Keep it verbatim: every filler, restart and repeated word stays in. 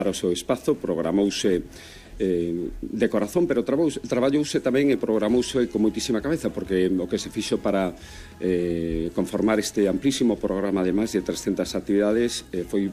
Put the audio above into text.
para o seu espazo, programouse eh, de corazón, pero traballouse tamén e programouse con moitísima cabeza, porque o que se fixo para eh, conformar este amplísimo programa de máis de trescentas actividades eh, foi